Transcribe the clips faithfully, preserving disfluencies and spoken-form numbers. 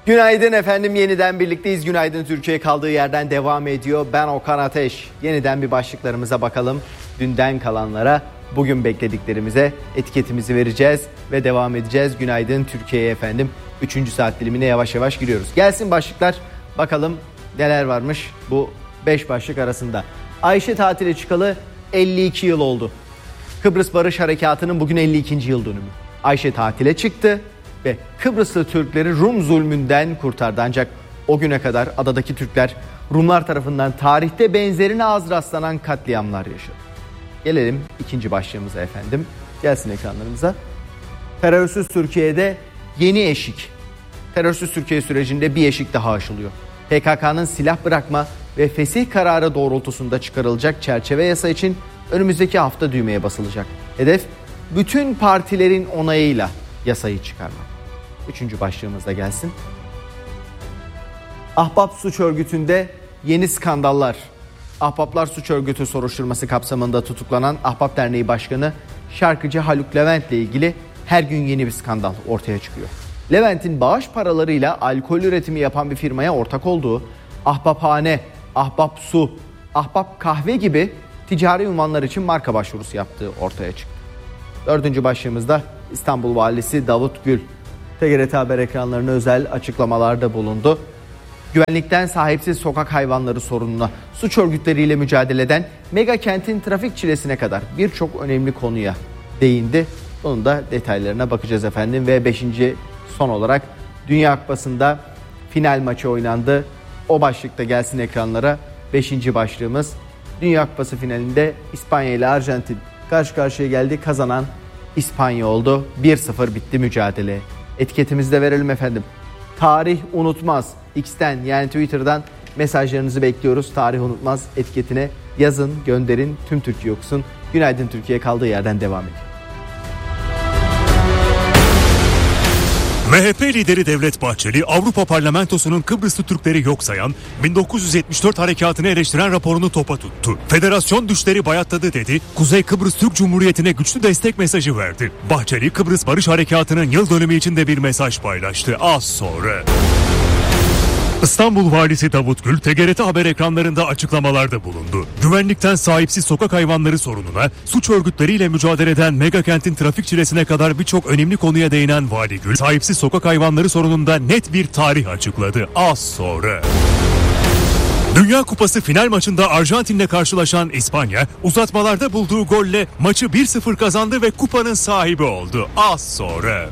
Günaydın efendim, yeniden birlikteyiz. Günaydın Türkiye kaldığı yerden devam ediyor. Ben Okan Ateş. Yeniden bir başlıklarımıza bakalım. Dünden kalanlara, bugün beklediklerimize etiketimizi vereceğiz ve devam edeceğiz. Günaydın Türkiye'ye efendim. Üçüncü saat dilimine yavaş yavaş giriyoruz. Gelsin başlıklar, bakalım neler varmış bu beş başlık arasında. Ayşe tatile çıkalı elli iki yıl oldu. Kıbrıs Barış Harekatı'nın bugün elli ikinci yıl dönümü. Ayşe tatile çıktı ve Kıbrıslı Türkleri Rum zulmünden kurtardı. Ancak o güne kadar adadaki Türkler Rumlar tarafından tarihte benzerine az rastlanan katliamlar yaşadı. Gelelim ikinci başlığımıza efendim. Gelsin ekranlarımıza. Terörsüz Türkiye'de yeni eşik. Terörsüz Türkiye sürecinde bir eşik daha aşılıyor. P K K'nın silah bırakma ve fesih kararı doğrultusunda çıkarılacak çerçeve yasa için önümüzdeki hafta düğmeye basılacak. Hedef bütün partilerin onayıyla yasayı çıkarmak. Üçüncü başlığımızda gelsin. Ahbap Suç Örgütü'nde yeni skandallar. Ahbaplar Suç Örgütü soruşturması kapsamında tutuklanan Ahbap Derneği Başkanı şarkıcı Haluk Levent ile ilgili her gün yeni bir skandal ortaya çıkıyor. Levent'in bağış paralarıyla alkol üretimi yapan bir firmaya ortak olduğu, Ahbaphane, Ahbap Su, Ahbap Kahve gibi ticari unvanlar için marka başvurusu yaptığı ortaya çıktı. Dördüncü başlığımızda İstanbul Valisi Davut Gül, T G R T Haber ekranlarına özel açıklamalarda bulundu. Güvenlikten sahipsiz sokak hayvanları sorununa, suç örgütleriyle mücadeleden mega kentin trafik çilesine kadar birçok önemli konuya değindi. Bunun da detaylarına bakacağız efendim. Ve beşinci son olarak Dünya Kupası'nda final maçı oynandı. O başlıkta gelsin ekranlara. Beşinci başlığımız, Dünya Kupası finalinde İspanya ile Arjantin karşı karşıya geldi. Kazanan İspanya oldu. bir sıfır bitti mücadele. Etiketimizi de verelim efendim. Tarih unutmaz. X'ten yani Twitter'dan mesajlarınızı bekliyoruz. Tarih unutmaz etiketine yazın, gönderin. Tüm Türkiye okusun. Günaydın Türkiye kaldığı yerden devam ediyor. M H P lideri Devlet Bahçeli, Avrupa Parlamentosu'nun Kıbrıslı Türkleri yok sayan bin dokuz yüz yetmiş dört harekatını eleştiren raporunu topa tuttu. Federasyon düşleri bayatladı dedi, Kuzey Kıbrıs Türk Cumhuriyeti'ne güçlü destek mesajı verdi. Bahçeli, Kıbrıs Barış Harekatı'nın yıl dönümü için de bir mesaj paylaştı az sonra. İstanbul Valisi Davut Gül, T G R T Haber ekranlarında açıklamalarda bulundu. Güvenlikten sahipsiz sokak hayvanları sorununa, suç örgütleriyle mücadele eden mega kentin trafik çilesine kadar birçok önemli konuya değinen Vali Gül, sahipsiz sokak hayvanları sorununda net bir tarih açıkladı az sonra. Dünya Kupası final maçında Arjantin'le karşılaşan İspanya, uzatmalarda bulduğu golle maçı bir sıfır kazandı ve kupanın sahibi oldu az sonra.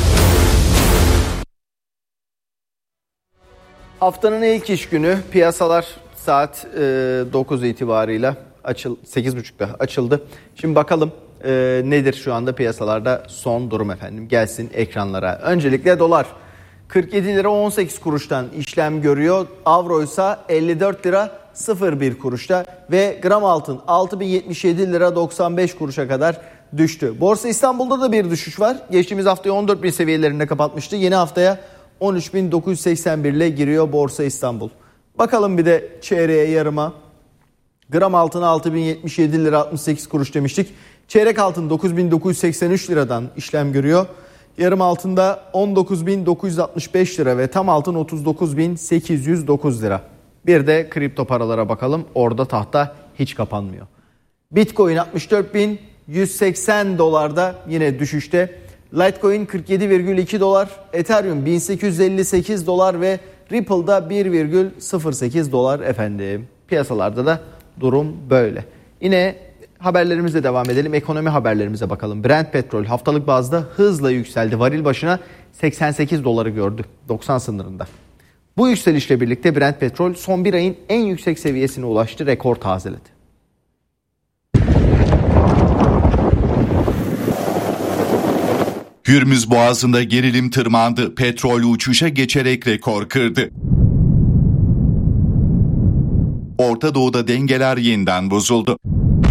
Haftanın ilk iş günü piyasalar saat e, dokuz itibarıyla açıl sekiz buçukta açıldı. Şimdi bakalım e, nedir şu anda piyasalarda son durum efendim. Gelsin ekranlara. Öncelikle dolar kırk yedi lira on sekiz kuruştan işlem görüyor. Avro ise elli dört lira sıfır bir kuruşta ve gram altın altı bin yetmiş yedi lira doksan beş kuruşa kadar düştü. Borsa İstanbul'da da bir düşüş var. Geçtiğimiz haftayı on dört bin seviyelerinde kapatmıştı. Yeni haftaya on üç bin dokuz yüz seksen bir ile giriyor Borsa İstanbul. Bakalım bir de çeyreğe, yarıma. Gram altın altı bin yetmiş yedi lira altmış sekiz kuruş demiştik. Çeyrek altın dokuz bin dokuz yüz seksen üç liradan işlem görüyor. Yarım altında on dokuz bin dokuz yüz altmış beş lira ve tam altın otuz dokuz bin sekiz yüz dokuz lira. Bir de kripto paralara bakalım. Orada tahta hiç kapanmıyor. Bitcoin altmış dört bin yüz seksen dolarda yine düşüşte. Litecoin kırk yedi virgül iki dolar, Ethereum bin sekiz yüz elli sekiz dolar ve Ripple'da bir virgül sıfır sekiz dolar efendim. Piyasalarda da durum böyle. Yine haberlerimize devam edelim. Ekonomi haberlerimize bakalım. Brent petrol haftalık bazda hızla yükseldi. Varil başına seksen sekiz doları gördü. doksan sınırında. Bu yükselişle birlikte Brent petrol son bir ayın en yüksek seviyesine ulaştı. Rekor tazeledi. Hürmüz Boğazı'nda gerilim tırmandı. Petrol uçuşa geçerek rekor kırdı. Orta Doğu'da dengeler yeniden bozuldu.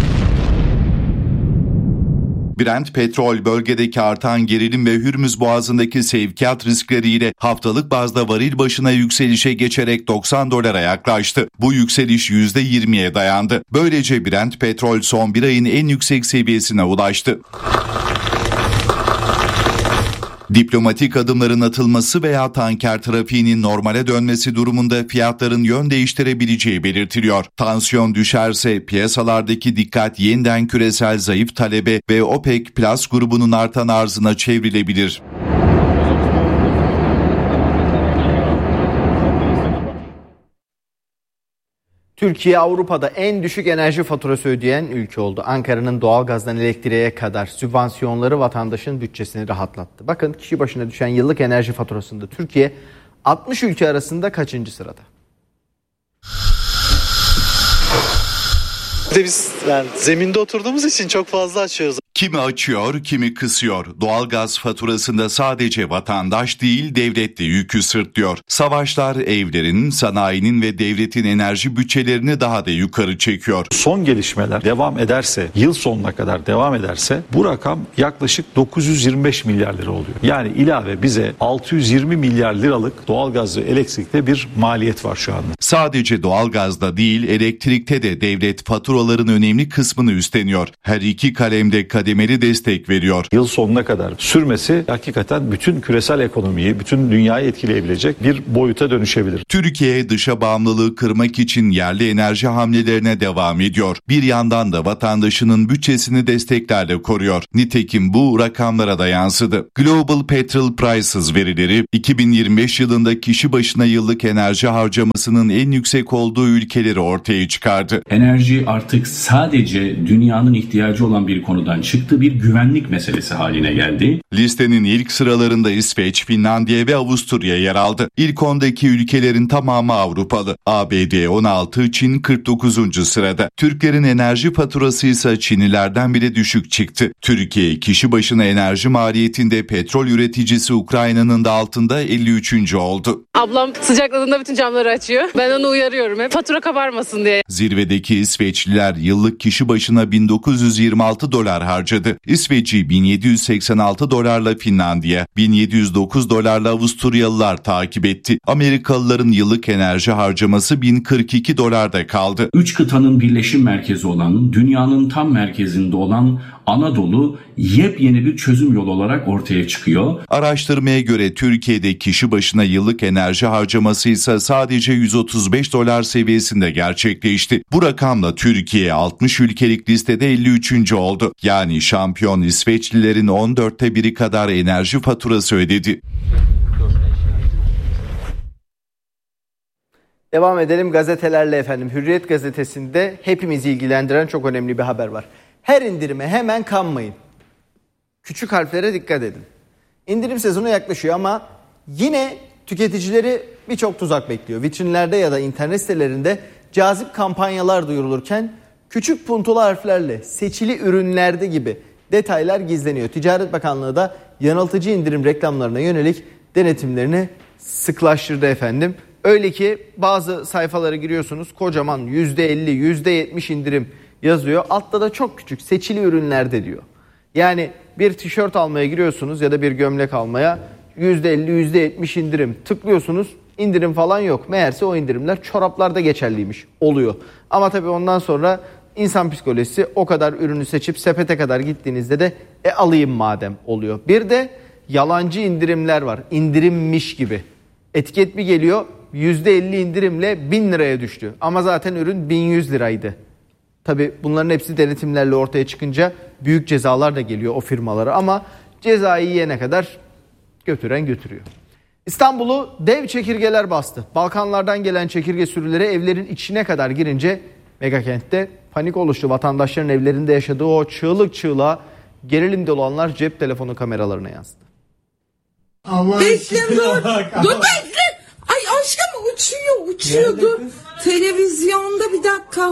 Brent petrol bölgedeki artan gerilim ve Hürmüz Boğazı'ndaki sevkiyat riskleriyle haftalık bazda varil başına yükselişe geçerek doksan dolara yaklaştı. Bu yükseliş yüzde yirmiye dayandı. Böylece Brent petrol son bir ayın en yüksek seviyesine ulaştı. Diplomatik adımların atılması veya tanker trafiğinin normale dönmesi durumunda fiyatların yön değiştirebileceği belirtiliyor. Tansiyon düşerse piyasalardaki dikkat yeniden küresel zayıf talebe ve OPEC Plus grubunun artan arzına çevrilebilir. Türkiye Avrupa'da en düşük enerji faturası ödeyen ülke oldu. Ankara'nın doğalgazdan elektriğe kadar sübvansiyonları vatandaşın bütçesini rahatlattı. Bakın kişi başına düşen yıllık enerji faturasında Türkiye altmış ülke arasında kaçıncı sırada? Biz yani zeminde oturduğumuz için çok fazla açıyoruz. Kimi açıyor, kimi kısıyor. Doğalgaz faturasında sadece vatandaş değil, devlet de yükü sırtlıyor. Savaşlar evlerin, sanayinin ve devletin enerji bütçelerini daha da yukarı çekiyor. Son gelişmeler devam ederse, yıl sonuna kadar devam ederse bu rakam yaklaşık dokuz yüz yirmi beş milyar lira oluyor. Yani ilave bize altı yüz yirmi milyar liralık doğalgaz ve elektrikte bir maliyet var şu anda. Sadece doğalgazda değil, elektrikte de devlet faturaların önemli kısmını üstleniyor. Her iki kalemde kademeli destek veriyor. Yıl sonuna kadar sürmesi hakikaten bütün küresel ekonomiyi, bütün dünyayı etkileyebilecek bir boyuta dönüşebilir. Türkiye dışa bağımlılığı kırmak için yerli enerji hamlelerine devam ediyor. Bir yandan da vatandaşının bütçesini desteklerle koruyor. Nitekim bu rakamlara da yansıdı. Global Petrol Prices verileri iki bin yirmi beş yılında kişi başına yıllık enerji harcamasının en yüksek olduğu ülkeleri ortaya çıkardı. Enerji artık sadece dünyanın ihtiyacı olan bir konudan çıktı, bir güvenlik meselesi haline geldi. Listenin ilk sıralarında İsveç, Finlandiya ve Avusturya yer aldı. İlk ondaki ülkelerin tamamı Avrupalı. A B D on altı, Çin kırk dokuzuncu sırada. Türklerin enerji faturası ise Çinlilerden bile düşük çıktı. Türkiye kişi başına enerji maliyetinde petrol üreticisi Ukrayna'nın da altında elli üçüncü oldu. Ablam sıcakladığında bütün camları açıyor. Ben onu uyarıyorum hep fatura kabarmasın diye. Zirvedeki İsveçliler yıllık kişi başına bin dokuz yüz yirmi altı dolar harcadı. İsveç'i bin yedi yüz seksen altı dolarla Finlandiya, bin yedi yüz dokuz dolarla Avusturyalılar takip etti. Amerikalıların yıllık enerji harcaması bin kırk iki dolarda kaldı. Üç kıtanın birleşim merkezi olan, dünyanın tam merkezinde olan Anadolu yepyeni bir çözüm yolu olarak ortaya çıkıyor. Araştırmaya göre Türkiye'de kişi başına yıllık enerji harcaması ise sadece yüz otuz beş dolar seviyesinde gerçekleşti. Bu rakamla Türkiye altmış ülkelik listede elli üçüncü oldu. Yani şampiyon İsveçlilerin on dörtte biri kadar enerji faturası ödedi. Devam edelim gazetelerle efendim. Hürriyet gazetesinde hepimizi ilgilendiren çok önemli bir haber var. Her indirime hemen kanmayın. Küçük harflere dikkat edin. İndirim sezonu yaklaşıyor ama yine tüketicileri birçok tuzak bekliyor. Vitrinlerde ya da internet sitelerinde cazip kampanyalar duyurulurken küçük puntulu harflerle seçili ürünlerde gibi detaylar gizleniyor. Ticaret Bakanlığı da yanıltıcı indirim reklamlarına yönelik denetimlerini sıklaştırdı efendim. Öyle ki bazı sayfalara giriyorsunuz, kocaman yüzde elli, yüzde yetmiş indirim yazıyor. Altta da çok küçük seçili ürünlerde diyor. Yani bir tişört almaya giriyorsunuz ya da bir gömlek almaya yüzde elli, yüzde yetmiş indirim tıklıyorsunuz. İndirim falan yok. Meğerse o indirimler çoraplarda geçerliymiş oluyor. Ama tabii ondan sonra insan psikolojisi o kadar ürünü seçip sepete kadar gittiğinizde de e alayım madem oluyor. Bir de yalancı indirimler var. İndirimmiş gibi. Etiket bir geliyor yüzde elli indirimle bin liraya düştü. Ama zaten ürün bin yüz liraydı. Tabii bunların hepsi denetimlerle ortaya çıkınca büyük cezalar da geliyor o firmalara. Ama cezayı yiyene kadar götüren götürüyor. İstanbul'u dev çekirgeler bastı. Balkanlardan gelen çekirge sürüleri evlerin içine kadar girince megakentte panik oluştu. Vatandaşların evlerinde yaşadığı o çığlık çığlığa gerilimde olanlar cep telefonu kameralarına yansıdı. Bekle dur. Dur bekle. Ay aşkım uçuyor uçuyor dur. Televizyonda bir dakika.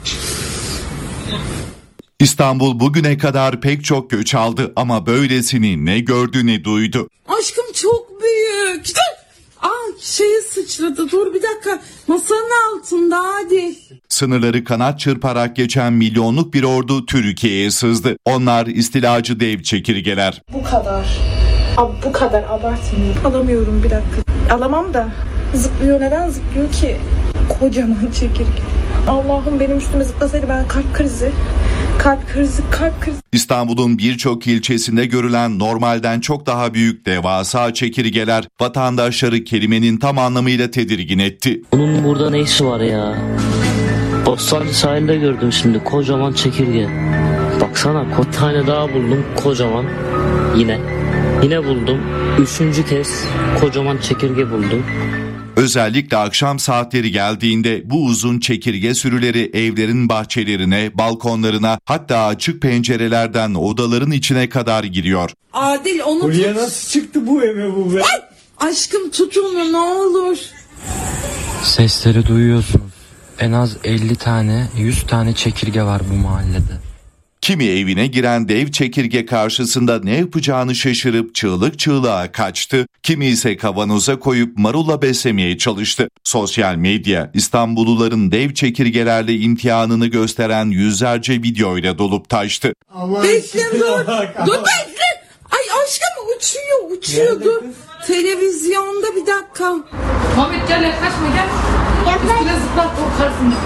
İstanbul bugüne kadar pek çok göç aldı ama böylesini ne gördü ne duydu. Aşkım çok büyük. Ay şeye sıçradı dur bir dakika. Masanın altında hadi. Sınırları kanat çırparak geçen milyonluk bir ordu Türkiye'ye sızdı. Onlar istilacı dev çekirgeler. Bu kadar. Abi bu kadar abartmıyorum. Alamıyorum bir dakika. Alamam da. Zıplıyor, neden zıplıyor ki? Kocaman çekirge. Allah'ım benim üstüme zıplasaydı ben kalp krizi. Kalp krizi, kalp krizi. İstanbul'un birçok ilçesinde görülen normalden çok daha büyük devasa çekirgeler vatandaşları kelimenin tam anlamıyla tedirgin etti. Bunun burada ne işi var ya? Bostancı sahilde gördüm şimdi kocaman çekirge. Baksana bir tane daha buldum kocaman. Yine. Yine buldum. Üçüncü kez kocaman çekirge buldum. Özellikle akşam saatleri geldiğinde bu uzun çekirge sürüleri evlerin bahçelerine, balkonlarına, hatta açık pencerelerden odaların içine kadar giriyor. Adil onu Buraya tut. nasıl çıktı bu eve bu be? Ay, aşkım tut onu ne olur. Sesleri duyuyorsunuz. En az elli tane, yüz tane çekirge var bu mahallede. Kimi evine giren dev çekirge karşısında ne yapacağını şaşırıp çığlık çığlığa kaçtı, kimi ise kavanoza koyup marulla beslemeye çalıştı. Sosyal medya İstanbulluların dev çekirgelerle imtihanını gösteren yüzlerce videoyla dolup taştı. Bekle dur. Dur bekle. Ay aşkım uçuyor uçuyor dur. Televizyonda bir dakika. Muhammed gel yaklaşma gel. Üstüne zıplar korkarsın.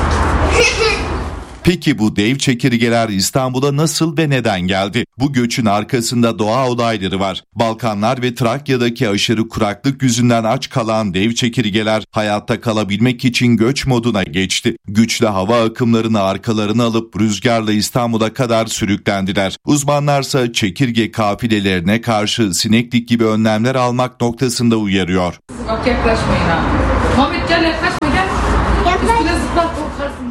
Peki bu dev çekirgeler İstanbul'a nasıl ve neden geldi? Bu göçün arkasında doğa olayları var. Balkanlar ve Trakya'daki aşırı kuraklık yüzünden aç kalan dev çekirgeler hayatta kalabilmek için göç moduna geçti. Güçlü hava akımlarını arkalarına alıp rüzgarla İstanbul'a kadar sürüklendiler. Uzmanlarsa çekirge kafilelerine karşı sineklik gibi önlemler almak noktasında uyarıyor. Bak yaklaşmayın ha. Muhammed gel yaklaşma gel. Üstüne zıplar korkarsın.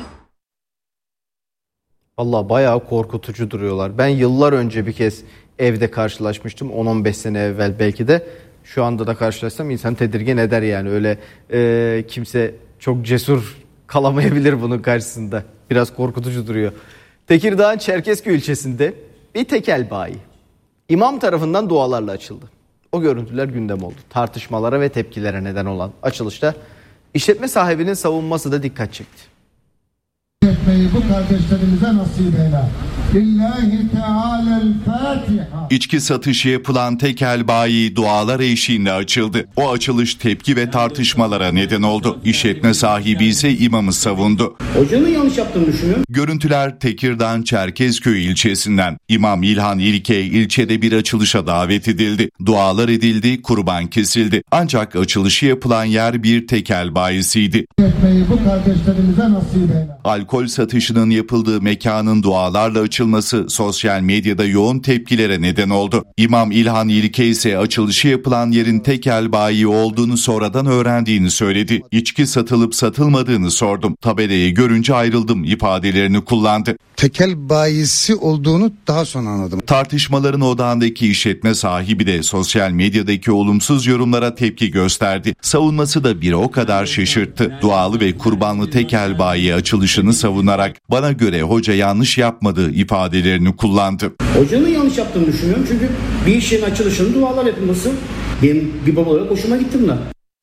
Vallahi bayağı korkutucu duruyorlar. Ben yıllar önce bir kez evde karşılaşmıştım. on on beş sene evvel belki de. Şu anda da karşılaşsam insan tedirgin eder yani. Öyle e, kimse çok cesur kalamayabilir bunun karşısında. Biraz korkutucu duruyor. Tekirdağ'ın Çerkezköy ilçesinde bir tekel bayi imam tarafından dualarla açıldı. O görüntüler gündem oldu. Tartışmalara ve tepkilere neden olan açılışta işletme sahibinin savunması da dikkat çekti. Etmeyi bu kardeşlerimize nasip eyle. Lillahi Teala'l-Fatiha. İçki satışı yapılan tekel bayi dualar eşliğinde açıldı. O açılış tepki ve tartışmalara neden oldu. İşletme sahibi ise imamı savundu. Hocanın yanlış yaptığını düşünüyorum. Görüntüler Tekirdağ Çerkezköy ilçesinden. İmam İlhan İlke ilçede bir açılışa davet edildi. Dualar edildi, kurban kesildi. Ancak açılışı yapılan yer bir tekel bayisiydi. Etmeyi bu kardeşlerimize nasip eyle. Alkol satışının yapıldığı mekanın dualarla açılması sosyal medyada yoğun tepkilere neden oldu. İmam İlhan İlke ise açılışı yapılan yerin tekel bayi olduğunu sonradan öğrendiğini söyledi. İçki satılıp satılmadığını sordum. Tabelayı görünce ayrıldım ifadelerini kullandı. Tekel bayisi olduğunu daha sonra anladım. Tartışmaların odağındaki işletme sahibi de sosyal medyadaki olumsuz yorumlara tepki gösterdi. Savunması da bir o kadar şaşırttı. Dualı ve kurbanlı tekel bayi açılışını savunarak bana göre hoca yanlış yapmadı ifadelerini kullandı. Hocanın yanlış yaptığını düşünüyorum çünkü bir işin açılışının dualar yapılması benim bir baba olarak hoşuma gitti bunlar.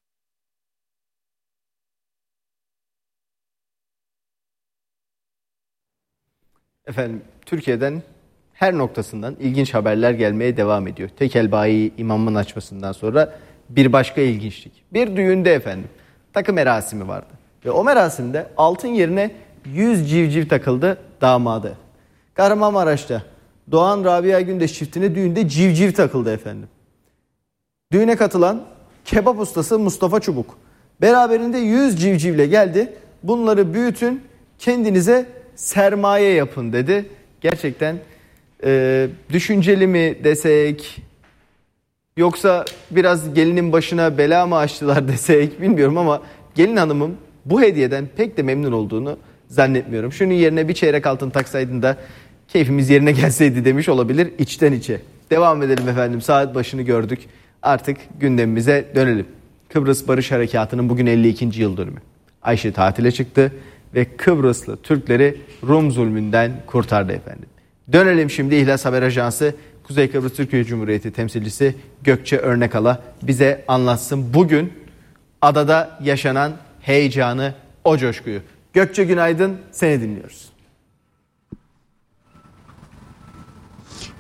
Efendim Türkiye'den her noktasından ilginç haberler gelmeye devam ediyor. Tekel bayi imamın açmasından sonra bir başka ilginçlik. Bir düğünde efendim takı merasimi vardı. Ve o merasimde altın yerine yüz civciv takıldı damada. Kahramanmaraş'ta Doğan Rabia Gündeş çiftine düğünde civciv takıldı efendim. Düğüne katılan kebap ustası Mustafa Çubuk beraberinde yüz civcivle geldi. Bunları büyütün, kendinize sermaye yapın dedi. Gerçekten e, düşünceli mi desek, yoksa biraz gelinin başına bela mı açtılar desek bilmiyorum ama gelin hanımım bu hediyeden pek de memnun olduğunu zannetmiyorum. Şunun yerine bir çeyrek altın taksaydın da keyfimiz yerine gelseydi demiş olabilir içten içe. Devam edelim efendim, saat başını gördük. Artık gündemimize dönelim. Kıbrıs Barış Harekatı'nın bugün elli ikinci yıl dönümü. Ayşe tatile çıktı ve Kıbrıslı Türkleri Rum zulmünden kurtardı efendim. Dönelim şimdi İhlas Haber Ajansı Kuzey Kıbrıs Türkiye Cumhuriyeti temsilcisi Gökçe Örnekal'a bize anlatsın bugün adada yaşanan heyecanı, o coşkuyu. Gökçe günaydın, seni dinliyoruz.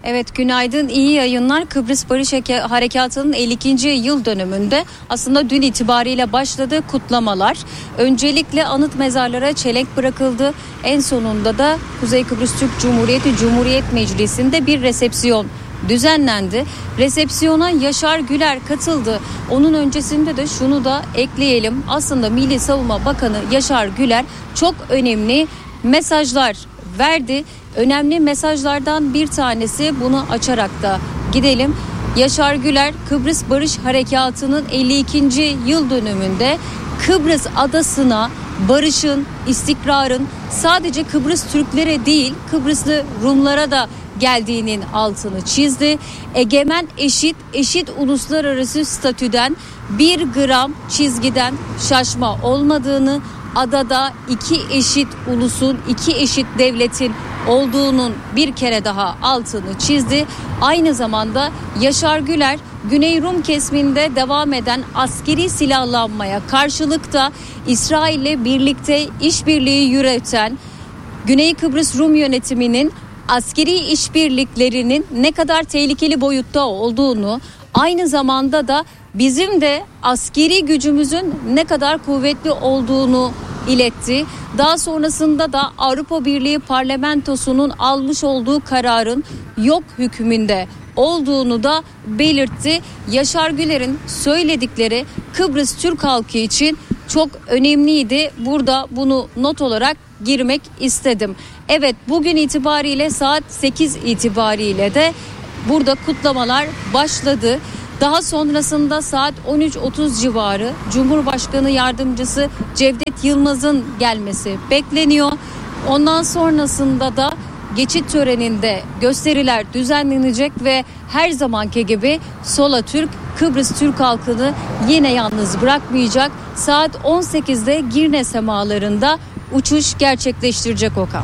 Evet, günaydın, iyi yayınlar. Kıbrıs Barış Harekatı'nın elli ikinci yıl dönümünde aslında dün itibariyle başladı kutlamalar. Öncelikle anıt mezarlara çelenk bırakıldı. En sonunda da Kuzey Kıbrıs Türk Cumhuriyeti Cumhuriyet Meclisi'nde bir resepsiyon düzenlendi. Resepsiyona Yaşar Güler katıldı. Onun öncesinde de şunu da ekleyelim. Aslında Milli Savunma Bakanı Yaşar Güler çok önemli mesajlar verdi. Önemli mesajlardan bir tanesi, bunu açarak da gidelim. Yaşar Güler, Kıbrıs Barış Harekatı'nın elli ikinci yıl dönümünde Kıbrıs adasına barışın, istikrarın sadece Kıbrıs Türklere değil, Kıbrıslı Rumlara da geldiğinin altını çizdi. Egemen, eşit, eşit uluslararası statüden bir gram çizgiden şaşma olmadığını, adada iki eşit ulusun, iki eşit devletin olduğunun bir kere daha altını çizdi. Aynı zamanda Yaşar Güler, Güney Rum kesiminde devam eden askeri silahlanmaya karşılık da İsrail'le birlikte işbirliği yürüten Güney Kıbrıs Rum yönetiminin askeri işbirliklerinin ne kadar tehlikeli boyutta olduğunu, aynı zamanda da bizim de askeri gücümüzün ne kadar kuvvetli olduğunu iletti. Daha sonrasında da Avrupa Birliği Parlamentosu'nun almış olduğu kararın yok hükmünde olduğunu da belirtti. Yaşar Güler'in söyledikleri Kıbrıs Türk halkı için çok önemliydi. Burada bunu not olarak girmek istedim. Evet, bugün itibariyle saat sekiz itibariyle de burada kutlamalar başladı. Daha sonrasında saat on üç otuz civarı Cumhurbaşkanı Yardımcısı Cevdet Yılmaz'ın gelmesi bekleniyor. Ondan sonrasında da geçit töreninde gösteriler düzenlenecek ve her zamanki gibi Sola Türk, Kıbrıs Türk halkını yine yalnız bırakmayacak. Saat on sekizde Girne semalarında uçuş gerçekleştirecek Okan.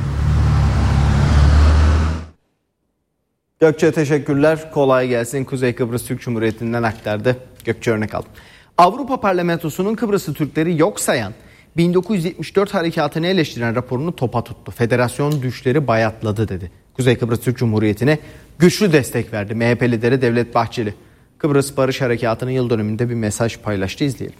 Gökçe teşekkürler. Kolay gelsin. Kuzey Kıbrıs Türk Cumhuriyeti'nden aktardı. Gökçe örnek aldı. Avrupa Parlamentosu'nun Kıbrıslı Türkleri yok sayan bin dokuz yüz yetmiş dört harekatını eleştiren raporunu topa tuttu. Federasyon düşleri bayatladı dedi. Kuzey Kıbrıs Türk Cumhuriyeti'ne güçlü destek verdi M H P lideri Devlet Bahçeli. Kıbrıs Barış Harekatı'nın yıl dönümünde bir mesaj paylaştı, izleyelim.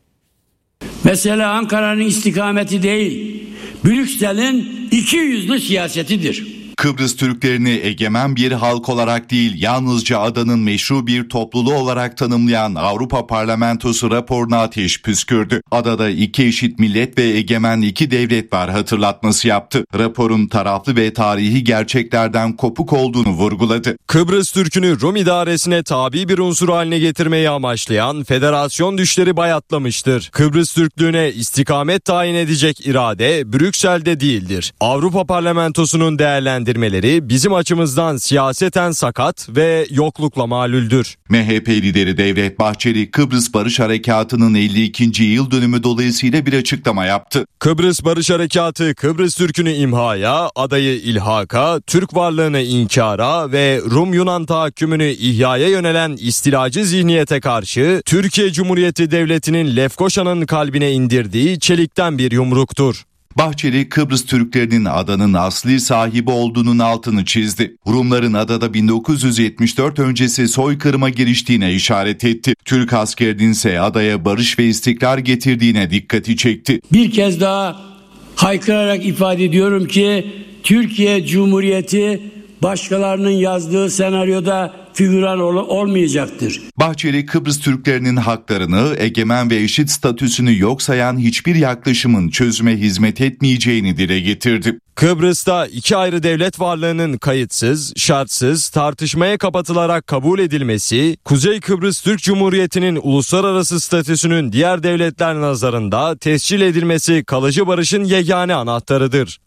Mesele Ankara'nın istikameti değil, Brüksel'in iki yüzlü siyasetidir. Kıbrıs Türklerini egemen bir halk olarak değil, yalnızca adanın meşru bir topluluğu olarak tanımlayan Avrupa Parlamentosu raporuna ateş püskürdü. Adada iki eşit millet ve egemen iki devlet var hatırlatması yaptı. Raporun taraflı ve tarihi gerçeklerden kopuk olduğunu vurguladı. Kıbrıs Türk'ünü Rum idaresine tabi bir unsur haline getirmeyi amaçlayan federasyon düşleri bayatlamıştır. Kıbrıs Türklüğüne istikamet tayin edecek irade Brüksel'de değildir. Avrupa Parlamentosu'nun değerlendirmeleri bizim açımızdan siyaseten sakat ve yoklukla malüldür. M H P lideri Devlet Bahçeli, Kıbrıs Barış Harekatı'nın elli ikinci yıl dönümü dolayısıyla bir açıklama yaptı. Kıbrıs Barış Harekatı, Kıbrıs Türk'ünü imhaya, adayı ilhaka, Türk varlığını inkara ve Rum-Yunan tahakkümünü ihyaya yönelen istilacı zihniyete karşı Türkiye Cumhuriyeti Devleti'nin Lefkoşa'nın kalbine indirdiği çelikten bir yumruktur. Bahçeli, Kıbrıs Türklerinin adanın asli sahibi olduğunun altını çizdi. Rumların adada bin dokuz yüz yetmiş dört öncesi soykırıma giriştiğine işaret etti. Türk askerinin ise adaya barış ve istikrar getirdiğine dikkati çekti. Bir kez daha haykırarak ifade ediyorum ki Türkiye Cumhuriyeti başkalarının yazdığı senaryoda figüran ol- olmayacaktır. Bahçeli, Kıbrıs Türklerinin haklarını, egemen ve eşit statüsünü yok sayan hiçbir yaklaşımın çözüme hizmet etmeyeceğini dile getirdi. Kıbrıs'ta iki ayrı devlet varlığının kayıtsız, şartsız, tartışmaya kapatılarak kabul edilmesi, Kuzey Kıbrıs Türk Cumhuriyeti'nin uluslararası statüsünün diğer devletler nazarında tescil edilmesi kalıcı barışın yegane anahtarıdır.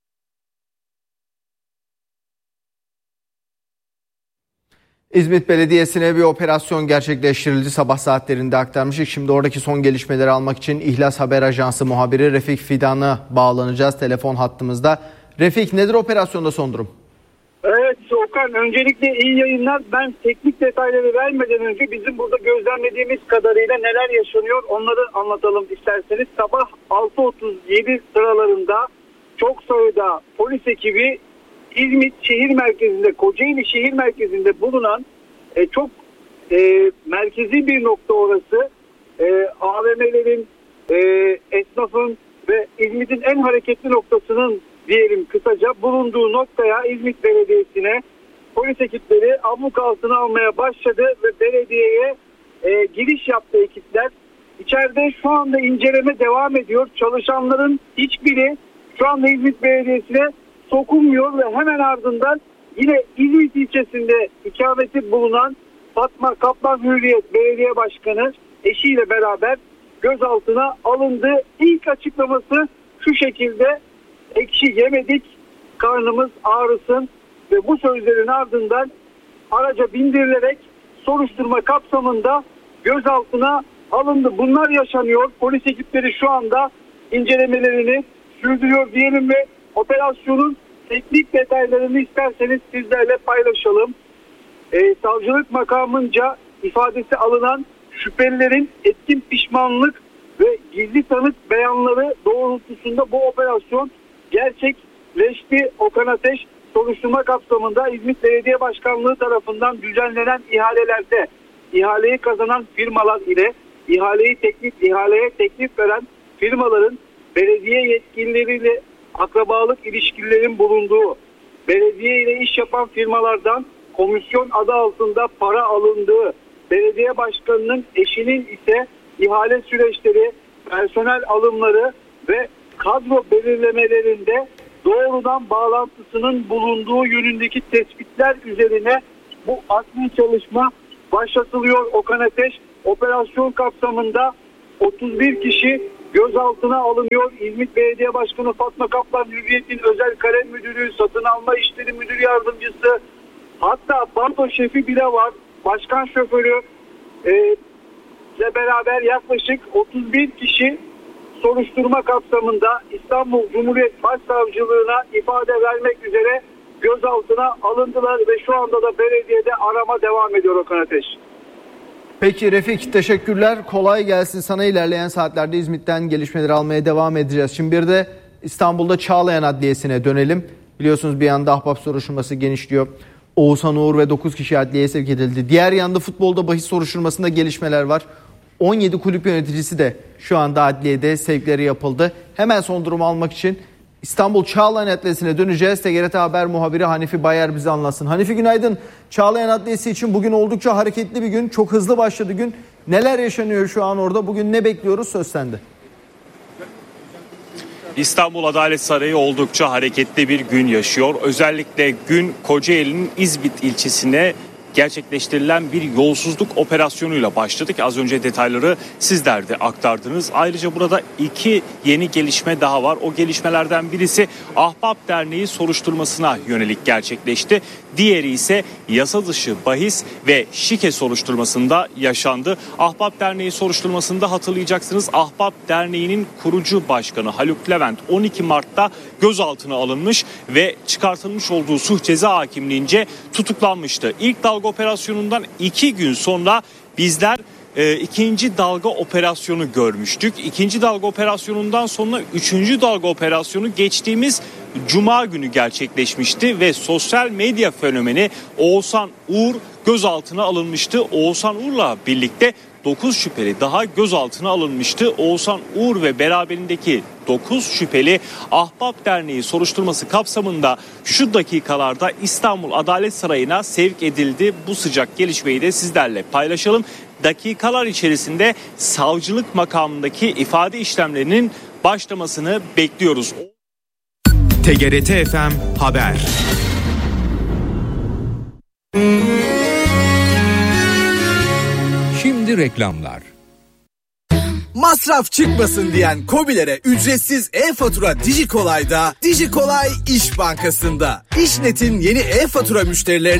İzmit Belediyesi'ne bir operasyon gerçekleştirildi. Sabah saatlerinde aktarmıştık. Şimdi oradaki son gelişmeleri almak için İhlas Haber Ajansı muhabiri Refik Fidan'a bağlanacağız telefon hattımızda. Refik, nedir operasyonda son durum? Evet Okan, öncelikle iyi yayınlar. Ben teknik detayları vermeden önce bizim burada gözlemlediğimiz kadarıyla neler yaşanıyor onları anlatalım isterseniz. Sabah altı otuz yedi sıralarında çok sayıda polis ekibi İzmit şehir merkezinde, Kocaeli şehir merkezinde bulunan e, çok e, merkezi bir nokta orası. E, A V M'lerin, e, esnafın ve İzmit'in en hareketli noktasının diyelim kısaca bulunduğu noktaya İzmit Belediyesi'ne polis ekipleri abluk altına almaya başladı ve belediyeye e, giriş yaptı ekipler. İçeride şu anda inceleme devam ediyor. Çalışanların hiçbiri şu anda İzmit Belediyesi'ne sokulmuyor ve hemen ardından yine İzmit ilçesinde ikameti bulunan Fatma Kaplan Hürriyet Belediye Başkanı eşiyle beraber gözaltına alındı. İlk açıklaması şu şekilde: ekşi yemedik, karnımız ağrısın ve bu sözlerin ardından araca bindirilerek soruşturma kapsamında gözaltına alındı. Bunlar yaşanıyor. Polis ekipleri şu anda incelemelerini sürdürüyor diyelim ve operasyonun teknik detaylarını isterseniz sizlerle paylaşalım. Ee, savcılık makamınca ifadesi alınan şüphelilerin etkin pişmanlık ve gizli tanık beyanları doğrultusunda bu operasyon gerçekleşti. Okan Ateş soruşturma kapsamında İzmit Belediye Başkanlığı tarafından düzenlenen ihalelerde ihaleyi kazanan firmalar ile ihaleyi teklif, ihaleye teklif veren firmaların belediye yetkilileriyle akrabalık ilişkilerin bulunduğu, belediye ile iş yapan firmalardan komisyon adı altında para alındığı, belediye başkanının eşinin ise ihale süreçleri, personel alımları ve kadro belirlemelerinde doğrudan bağlantısının bulunduğu yönündeki tespitler üzerine bu adli çalışma başlatılıyor. Okan Ateş operasyon kapsamında otuz bir kişi gözaltına alınıyor. İzmit Belediye Başkanı Fatma Kaplan Hürriyet'in özel kalem müdürü, satın alma işleri müdür yardımcısı, hatta bando şefi bile var. Başkan şoförü e, ile beraber yaklaşık otuz bir kişi soruşturma kapsamında İstanbul Cumhuriyet Başsavcılığına ifade vermek üzere gözaltına alındılar ve şu anda da belediyede arama devam ediyor Okan Ateş. Peki Refik, teşekkürler. Kolay gelsin sana. İlerleyen saatlerde İzmit'ten gelişmeleri almaya devam edeceğiz. Şimdi bir de İstanbul'da Çağlayan Adliyesi'ne dönelim. Biliyorsunuz bir yanda ahbap soruşturması genişliyor. Oğuzhan Uğur ve dokuz kişi adliyeye sevk edildi. Diğer yanda futbolda bahis soruşturmasında gelişmeler var. on yedi kulüp yöneticisi de şu anda adliyede sevkleri yapıldı. Hemen son durumu almak için İstanbul Çağlayan Adliyesi'ne döneceğiz. T G R T Haber muhabiri Hanifi Bayer bize anlatsın. Hanifi günaydın. Çağlayan Adliyesi için bugün oldukça hareketli bir gün. Çok hızlı başladı gün. Neler yaşanıyor şu an orada? Bugün ne bekliyoruz? Söz sende. İstanbul Adalet Sarayı oldukça hareketli bir gün yaşıyor. Özellikle gün Kocaeli'nin İzmit ilçesine gerçekleştirilen bir yolsuzluk operasyonuyla başladık. Az önce detayları sizler de aktardınız. Ayrıca burada iki yeni gelişme daha var. O gelişmelerden birisi Ahbap Derneği soruşturmasına yönelik gerçekleşti. Diğeri ise yasa dışı bahis ve şike soruşturmasında yaşandı. Ahbap Derneği soruşturmasında hatırlayacaksınız, Ahbap Derneği'nin kurucu başkanı Haluk Levent on iki Mart'ta gözaltına alınmış ve çıkartılmış olduğu suç ceza hakimliğince tutuklanmıştı. İlk dalga operasyonundan iki gün sonra bizler e, ikinci dalga operasyonu görmüştük. İkinci dalga operasyonundan sonra üçüncü dalga operasyonu geçtiğimiz Cuma günü gerçekleşmişti ve sosyal medya fenomeni Oğuzhan Uğur gözaltına alınmıştı. Oğuzhan Uğur'la birlikte dokuz şüpheli daha gözaltına alınmıştı. Oğuzhan Uğur ve beraberindeki dokuz şüpheli Ahbap Derneği soruşturması kapsamında şu dakikalarda İstanbul Adalet Sarayı'na sevk edildi. Bu sıcak gelişmeyi de sizlerle paylaşalım. Dakikalar içerisinde savcılık makamındaki ifade işlemlerinin başlamasını bekliyoruz. T G R T F M Haber. Şimdi reklamlar. Masraf çıkmasın diyen KOBİ'lere ücretsiz e-fatura Dijikolay'da, Dijikolay İş Bankası'nda. İşnet'in yeni e-fatura müşterilerine